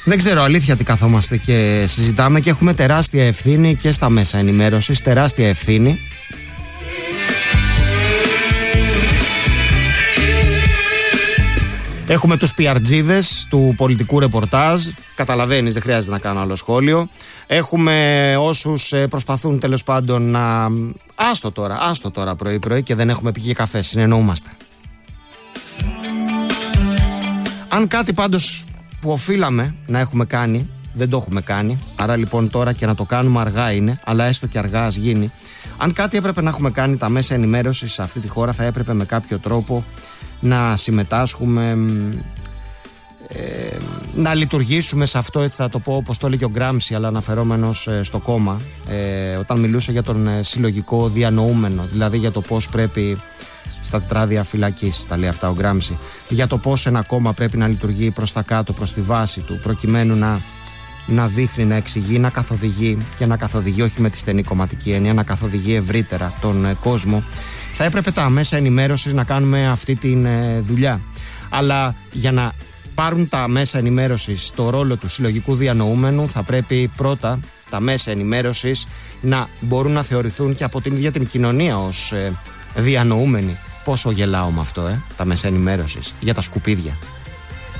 Δεν ξέρω αλήθεια τι καθόμαστε και συζητάμε και έχουμε τεράστια ευθύνη και στα μέσα ενημέρωσης, τεράστια ευθύνη. Έχουμε τους πιαρτζίδες του πολιτικού ρεπορτάζ, καταλαβαίνεις, δεν χρειάζεται να κάνω άλλο σχόλιο. Έχουμε όσους προσπαθούν τέλος πάντων να... Άστο τώρα πρωί-πρωί και δεν έχουμε πει και καφέ, συνεννοούμαστε. Αν κάτι πάντως που οφείλαμε να έχουμε κάνει, δεν το έχουμε κάνει, άρα λοιπόν τώρα και να το κάνουμε αργά είναι, αλλά έστω και αργά ας γίνει. Αν κάτι έπρεπε να έχουμε κάνει τα μέσα ενημέρωσης σε αυτή τη χώρα, θα έπρεπε με κάποιο τρόπο να συμμετάσχουμε, να λειτουργήσουμε σε αυτό, έτσι θα το πω, όπως το έλεγε ο Γκράμψη, αλλά αναφερόμενος στο κόμμα, όταν μιλούσε για τον συλλογικό διανοούμενο, δηλαδή για το πώς πρέπει στα τετράδια φυλακής, τα λέει αυτά ο Γκράμψη, για το πώς ένα κόμμα πρέπει να λειτουργεί προς τα κάτω, προς τη βάση του, προκειμένου να δείχνει, να εξηγεί, να καθοδηγεί, και να καθοδηγεί όχι με τη στενή κομματική έννοια, να καθοδηγεί ευρύτερα τον κόσμο. Θα έπρεπε τα μέσα ενημέρωσης να κάνουμε αυτή τη δουλειά. Αλλά για να πάρουν τα μέσα ενημέρωσης το ρόλο του συλλογικού διανοούμενου, θα πρέπει πρώτα τα μέσα ενημέρωσης να μπορούν να θεωρηθούν και από την ίδια την κοινωνία ως διανοούμενοι. Πόσο γελάω με αυτό, τα μέσα ενημέρωσης, για τα σκουπίδια.